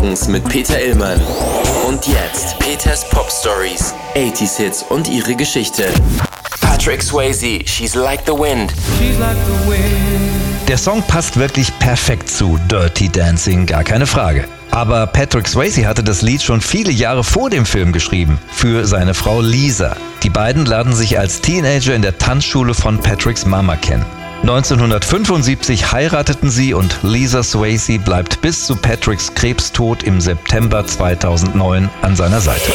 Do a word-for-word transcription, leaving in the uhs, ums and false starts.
mit Peter Illmann. Und jetzt Peters Pop Stories, achtziger Hits und ihre Geschichte. Patrick Swayze, She's Like the Wind. She's like the wind. Der Song passt wirklich perfekt zu Dirty Dancing, gar keine Frage. Aber Patrick Swayze hatte das Lied schon viele Jahre vor dem Film geschrieben, für seine Frau Lisa. Die beiden lernen sich als Teenager in der Tanzschule von Patricks Mama kennen. neunzehnhundertfünfundsiebzig heirateten sie und Lisa Swayze bleibt bis zu Patricks Krebstod im September zweitausendneun an seiner Seite.